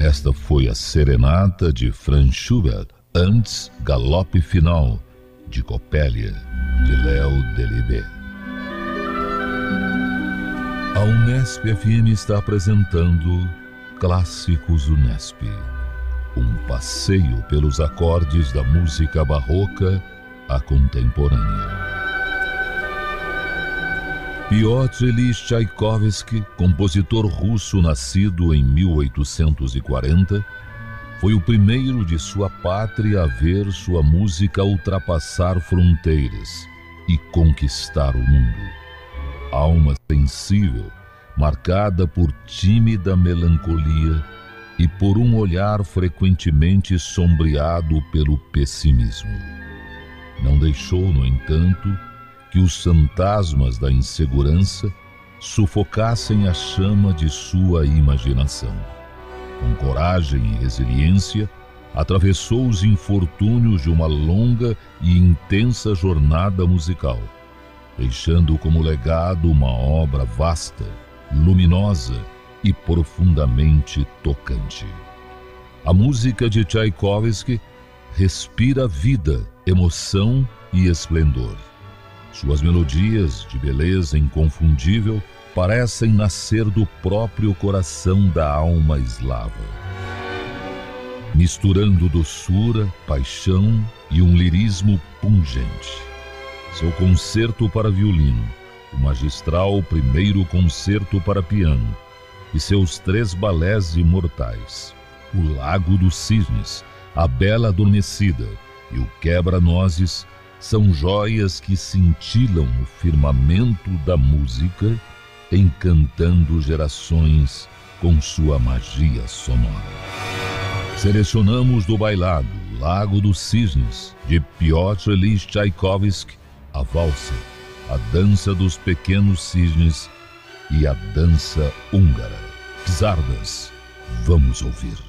Esta foi a Serenata de Franz Schubert, antes Galope Final, de Coppelia, de Léo Delibes. A Unesp FM está apresentando Clássicos Unesp, um passeio pelos acordes da música barroca à contemporânea. Piotr Ilyich Tchaikovsky, compositor russo nascido em 1840, foi o primeiro de sua pátria a ver sua música ultrapassar fronteiras e conquistar o mundo. Alma sensível, marcada por tímida melancolia e por um olhar frequentemente sombreado pelo pessimismo. Não deixou, no entanto, que os fantasmas da insegurança sufocassem a chama de sua imaginação. Com coragem e resiliência, atravessou os infortúnios de uma longa e intensa jornada musical, deixando como legado uma obra vasta, luminosa e profundamente tocante. A música de Tchaikovsky respira vida, emoção e esplendor. Suas melodias, de beleza inconfundível, parecem nascer do próprio coração da alma eslava. Misturando doçura, paixão e um lirismo pungente. Seu concerto para violino, o magistral primeiro concerto para piano e seus 3 balés imortais, o Lago dos Cisnes, a Bela Adormecida e o Quebra-Nozes, são joias que cintilam o firmamento da música, encantando gerações com sua magia sonora. Selecionamos do bailado Lago dos Cisnes, de Piotr Ilyich Tchaikovsky, a valsa, a dança dos pequenos cisnes e a dança húngara. Czardas, vamos ouvir.